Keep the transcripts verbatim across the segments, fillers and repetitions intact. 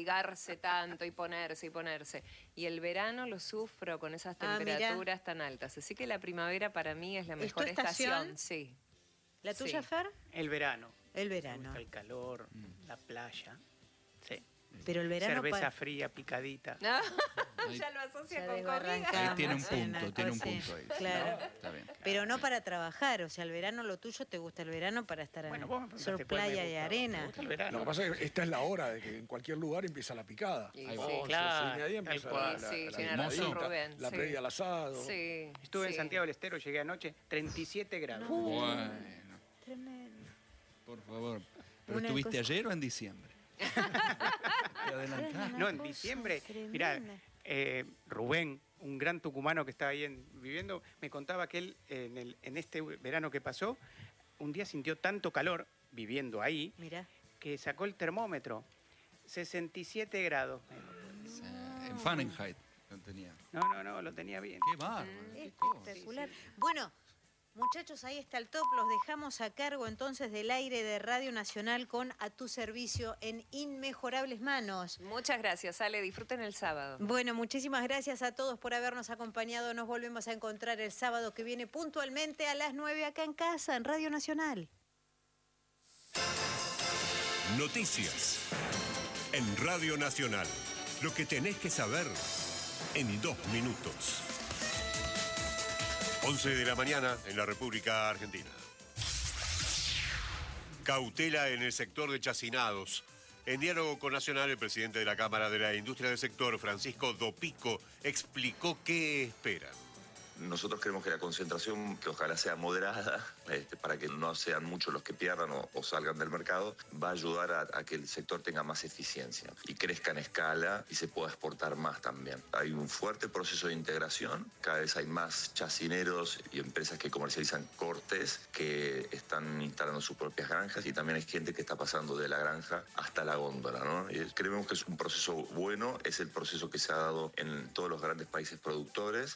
abrigarse tanto y ponerse y ponerse. Y el verano lo sufro con esas Ah, temperaturas mirá. tan altas. Así que la primavera para mí es la ¿Es tu mejor estación? estación. Sí. ¿La tuya, Sí. Fer? El verano. El Me verano. gusta el calor, la playa. Sí. Pero el verano... Cerveza pa- fría, picadita. No, Ahí- ya lo asocia Ya con desbarrancamos. comida. Ahí tiene un Sí, punto, una tiene un cosa- punto ahí. Claro. Está bien. Pero no para trabajar, o sea, el verano lo tuyo te gusta el verano para estar Bueno, en vos me preguntaste sur, cuál me playa y gusta. Me arena. gusta el verano. Lo que pasa es que esta es la hora de que en cualquier lugar empieza la picada. Sí, Ahí sí. va. once, Claro, seis y media empieza tal cual. la, la, Sí, la tiene razón, picadita, Rubén, la sí. previa al asado. Sí. Estuve en sí. Santiago del Estero, llegué anoche, treinta y siete grados. Bueno, Tremendo. por favor. ¿Pero Una estuviste cosa- ayer o en diciembre? Te adelantás. No, en cosa diciembre, tremenda. mirá, eh, Rubén, un gran tucumano que está ahí en- viviendo, me contaba que él en, el, en este verano que pasó, un día sintió tanto calor viviendo ahí Mirá. que sacó el termómetro, sesenta y siete grados. Sí, en Fahrenheit lo tenía. No, no, no, lo tenía bien. Qué bárbaro. qué cosa. Espectacular. Bueno, muchachos, ahí está el top. Los dejamos a cargo entonces del aire de Radio Nacional con A Tu Servicio en inmejorables manos. Muchas gracias, Ale. Disfruten el sábado. Bueno, muchísimas gracias a todos por habernos acompañado. Nos volvemos a encontrar el sábado que viene puntualmente a las nueve acá en casa, en Radio Nacional. Noticias. En Radio Nacional. Lo que tenés que saber en dos minutos. once de la mañana en la República Argentina. Cautela en el sector de chacinados. En diálogo con Nacional, el presidente de la Cámara de la Industria del Sector, Francisco Dopico, explicó qué esperan. Nosotros creemos que la concentración, que ojalá sea moderada, este, para que no sean muchos los que pierdan o, o salgan del mercado, va a ayudar a, a que el sector tenga más eficiencia y crezca en escala y se pueda exportar más también. Hay un fuerte proceso de integración, cada vez hay más chacineros y empresas que comercializan cortes que están instalando sus propias granjas y también hay gente que está pasando de la granja hasta la góndola, ¿no? Y creemos que es un proceso bueno, es el proceso que se ha dado en todos los grandes países productores.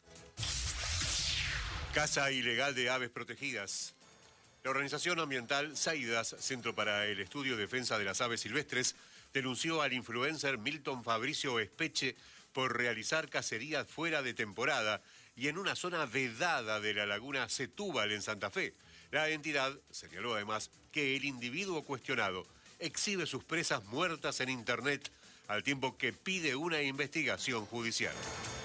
Caza ilegal de aves protegidas. La organización ambiental Saidas, Centro para el Estudio y Defensa de las Aves Silvestres, denunció al influencer Milton Fabricio Espeche por realizar cacerías fuera de temporada y en una zona vedada de la laguna Setúbal en Santa Fe. La entidad señaló además que el individuo cuestionado exhibe sus presas muertas en internet al tiempo que pide una investigación judicial.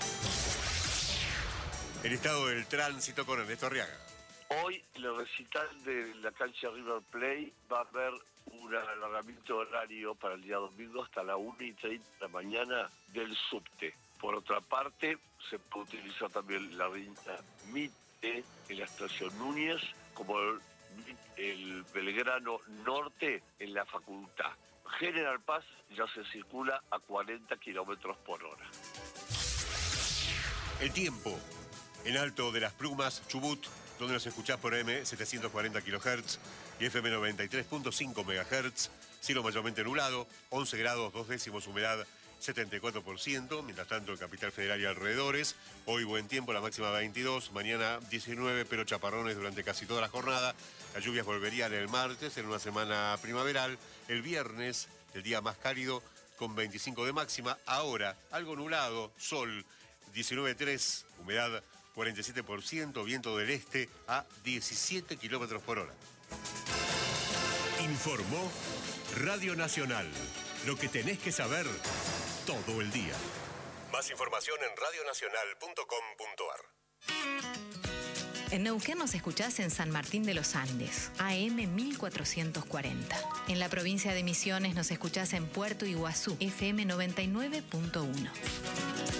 El estado del tránsito con Ernesto Arriaga. Hoy en el recital de la cancha River Plate va a haber un alargamiento horario para el día domingo hasta la una y treinta de la mañana del subte. Por otra parte, se puede utilizar también la avenida Mitre en la estación Núñez, como el, el Belgrano Norte en la Facultad. General Paz ya se circula a cuarenta kilómetros por hora. El tiempo. En Alto de las Plumas, Chubut, donde nos escuchás por M setecientos cuarenta kilohertz y F M noventa y tres punto cinco megahertz. Cielo mayormente nublado, once grados, dos décimos, humedad setenta y cuatro por ciento. Mientras tanto, en Capital Federal y alrededores. Hoy buen tiempo, la máxima veintidós, mañana diecinueve, pero chaparrones durante casi toda la jornada. Las lluvias volverían el martes, en una semana primaveral. El viernes, el día más cálido, con veinticinco de máxima. Ahora, algo nublado, sol, diecinueve punto tres, humedad cuarenta y siete por ciento, viento del este a diecisiete kilómetros por hora. Informó Radio Nacional. Lo que tenés que saber todo el día. Más información en radionacional punto com punto ar. En Neuquén nos escuchás en San Martín de los Andes, A M mil cuatrocientos cuarenta. En la provincia de Misiones nos escuchás en Puerto Iguazú, F M noventa y nueve punto uno.